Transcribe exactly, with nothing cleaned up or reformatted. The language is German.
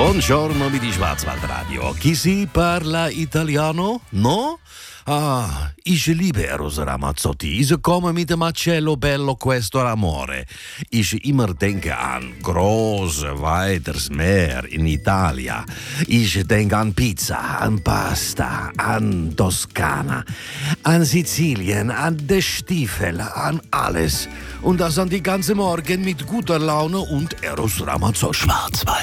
Buongiorno mit di Schwarzwaldradio. Chi si parla italiano? No? Ah, ich liebe Eros Ramazzotti. Ich komme mit dem Marcello Bello questo amore. Ich immer denke an große, weites Meer in Italia. Ich denke an Pizza, an Pasta, an Toskana, an Sizilien, an de Stiefel, an alles. Und das an die ganze Morgen mit guter Laune und Eros Ramazzotti. Schwarzwald.